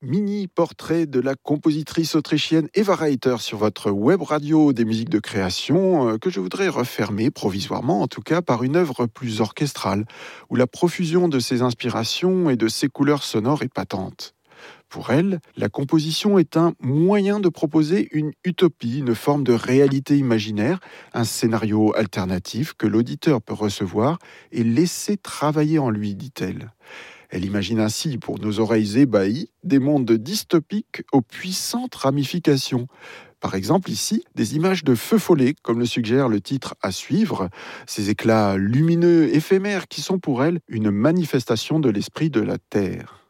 Mini-portrait de la compositrice autrichienne Eva Reiter sur votre web radio des musiques de création que je voudrais refermer provisoirement en tout cas par une œuvre plus orchestrale où la profusion de ses inspirations et de ses couleurs sonores est patente. Pour elle, la composition est un moyen de proposer une utopie, une forme de réalité imaginaire, un scénario alternatif que l'auditeur peut recevoir et laisser travailler en lui, dit-elle. Elle imagine ainsi, pour nos oreilles ébahies, des mondes dystopiques aux puissantes ramifications. Par exemple, ici, des images de feux follets, comme le suggère le titre à suivre, ces éclats lumineux éphémères qui sont pour elle une manifestation de l'esprit de la Terre.